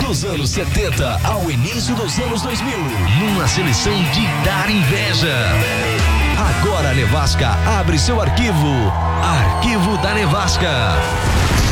Dos anos 70 ao início dos anos 2000. Numa seleção de dar inveja. Agora a Nevasca abre seu arquivo. Arquivo da Nevasca.